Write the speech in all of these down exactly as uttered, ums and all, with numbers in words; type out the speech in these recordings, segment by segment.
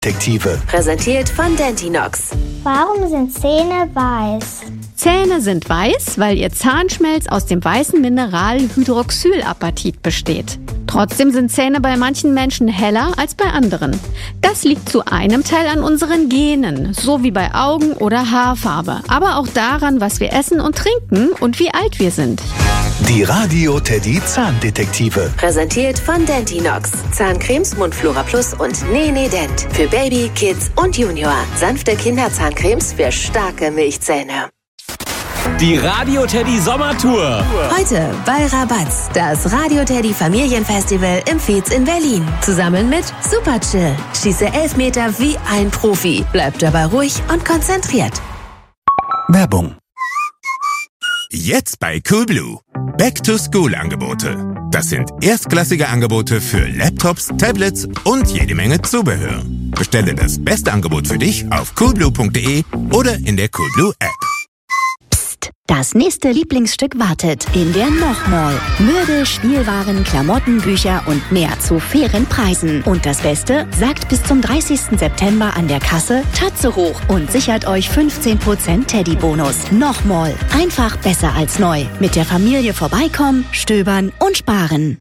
Detektive. Präsentiert von Dentinox. Warum sind Zähne weiß? Zähne sind weiß, weil ihr Zahnschmelz aus dem weißen Mineral Hydroxylapatit besteht. Trotzdem sind Zähne bei manchen Menschen heller als bei anderen. Das liegt zu einem Teil an unseren Genen, so wie bei Augen- oder Haarfarbe, aber auch daran, was wir essen und trinken und wie alt wir sind. Die Radio Teddy Zahndetektive. Präsentiert von Dentinox. Zahncremes, Mundflora Plus und Nene Dent. Für Baby, Kids und Junior. Sanfte Kinderzahncremes für starke Milchzähne. Die Radio Teddy Sommertour. Heute bei Rabatz, das Radio Teddy Familienfestival im Fez in Berlin. Zusammen mit Super Chill. Schieße elf Meter wie ein Profi. Bleib dabei ruhig und konzentriert. Werbung. Jetzt bei Coolblue. Back-to-School-Angebote. Das sind erstklassige Angebote für Laptops, Tablets und jede Menge Zubehör. Bestelle das beste Angebot für dich auf coolblue punkt de oder in der Coolblue App. Das nächste Lieblingsstück wartet in der Nochmall. Möbel, Spielwaren, Klamotten, Bücher und mehr zu fairen Preisen. Und das Beste, sagt bis zum dreißigsten September an der Kasse Tatze hoch und sichert euch fünfzehn Prozent Teddy-Bonus. Nochmall. Einfach besser als neu. Mit der Familie vorbeikommen, stöbern und sparen.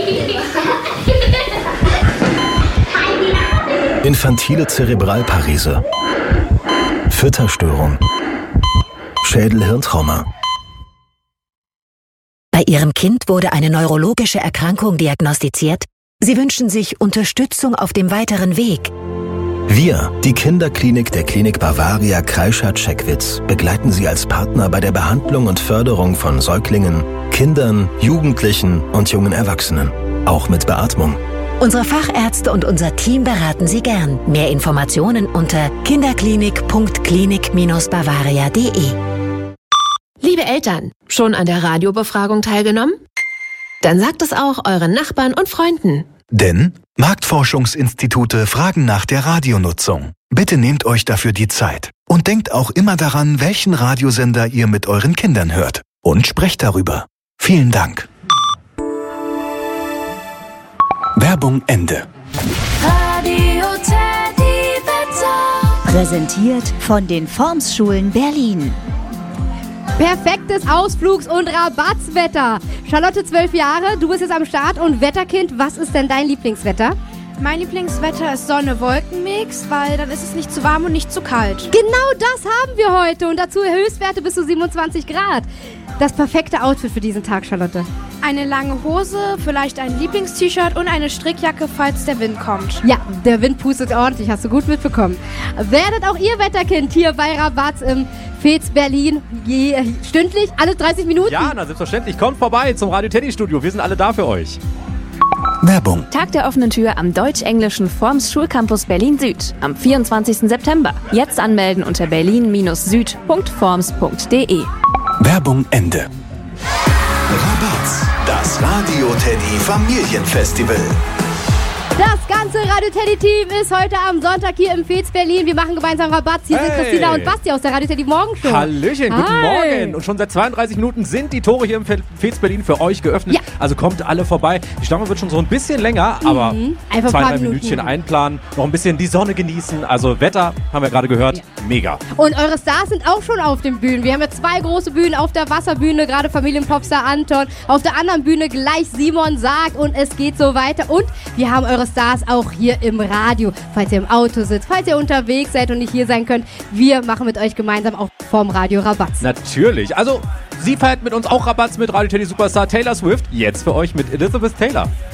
Infantile Zerebralparese. Fütterstörung. Schädel-Hirntrauma. Bei Ihrem Kind wurde eine neurologische Erkrankung diagnostiziert. Sie wünschen sich Unterstützung auf dem weiteren Weg. Wir, die Kinderklinik der Klinik Bavaria Kreischer-Checkwitz, begleiten Sie als Partner bei der Behandlung und Förderung von Säuglingen, Kindern, Jugendlichen und jungen Erwachsenen. Auch mit Beatmung. Unsere Fachärzte und unser Team beraten Sie gern. Mehr Informationen unter kinderklinik punkt klinik Bindestrich bavaria punkt de. Liebe Eltern, schon an der Radiobefragung teilgenommen? Dann sagt es auch euren Nachbarn und Freunden. Denn Marktforschungsinstitute fragen nach der Radionutzung. Bitte nehmt euch dafür die Zeit. Und denkt auch immer daran, welchen Radiosender ihr mit euren Kindern hört. Und sprecht darüber. Vielen Dank. Werbung Ende. Radio Teddy Wetter. Präsentiert von den Formsschulen Berlin. Perfektes Ausflugs- und Rabattswetter. Charlotte, zwölf Jahre, du bist jetzt am Start und Wetterkind, was ist denn dein Lieblingswetter? Mein Lieblingswetter ist Sonne-Wolken-Mix, weil dann ist es nicht zu warm und nicht zu kalt. Genau das haben wir heute und dazu Höchstwerte bis zu siebenundzwanzig Grad. Das perfekte Outfit für diesen Tag, Charlotte. Eine lange Hose, vielleicht ein Lieblingst-T-Shirt und eine Strickjacke, falls der Wind kommt. Ja, der Wind pustet ordentlich, hast du gut mitbekommen. Werdet auch ihr Wetterkind hier bei Rabatz im Fez Berlin je, stündlich, alle dreißig Minuten. Ja, na selbstverständlich. Kommt vorbei zum Radio Teddy Studio. Wir sind alle da für euch. Werbung. Tag der offenen Tür am deutsch-englischen Forms Schulcampus Berlin Süd am vierundzwanzigsten September. Jetzt anmelden unter berlin Bindestrich süd punkt forms punkt de. Werbung Ende. Rabatz, das Radio Teddy Familienfestival. Das ganze Radio Teddy Team ist heute am Sonntag hier im Fez Berlin. Wir machen gemeinsam Rabatz. Hier Hey. sind Christina und Basti aus der Radio Teddy Morgenshow. Hallöchen, guten Hi. Morgen. Und schon seit zweiunddreißig Minuten sind die Tore hier im Fe- Fez Berlin für euch geöffnet. Ja. Also kommt alle vorbei. Die Schlange wird schon so ein bisschen länger, aber Mhm. Einfach ein zwei, paar drei Minuten. Minütchen einplanen, noch ein bisschen die Sonne genießen. Also Wetter, haben wir gerade gehört, Ja. mega. Und eure Stars sind auch schon auf den Bühnen. Wir haben ja zwei große Bühnen. Auf der Wasserbühne gerade Familienpopstar Anton. Auf der anderen Bühne gleich Simon Sagt. Und es geht so weiter. Und wir haben eure Stars auch hier im Radio. Falls ihr im Auto sitzt, falls ihr unterwegs seid und nicht hier sein könnt. Wir machen mit euch gemeinsam auch vorm Radio Rabatz. Natürlich. Also, sie feiert mit uns auch Rabatz mit Radio Teddy Superstar Taylor Swift. Jetzt für euch mit Elizabeth Taylor.